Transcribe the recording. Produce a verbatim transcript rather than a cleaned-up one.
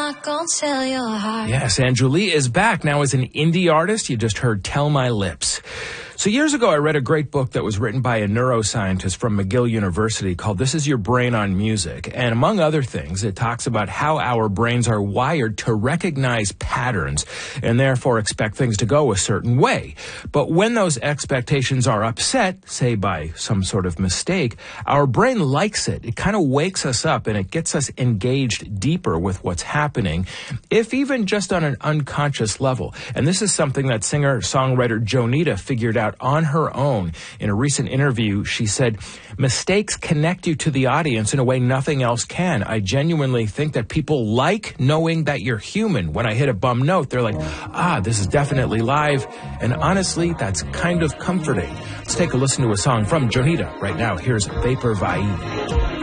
not gonna sell your heart. Yes, and Julie is back now as an indie artist. You just heard Tell My Lips. So years ago, I read a great book that was written by a neuroscientist from McGill University called This Is Your Brain on Music. And among other things, it talks about how our brains are wired to recognize patterns and therefore expect things to go a certain way. But when those expectations are upset, say by some sort of mistake, our brain likes it. It kind of wakes us up and it gets us engaged deeper with what's happening, if even just on an unconscious level. And this is something that singer-songwriter Jonita figured out on her own. In a recent interview, she said, mistakes connect you to the audience in a way nothing else can. I genuinely think that people like knowing that you're human. When I hit a bum note, they're like, ah, this is definitely live. And honestly, that's kind of comforting. Let's take a listen to a song from Jonita right now. Here's Vapor Vai.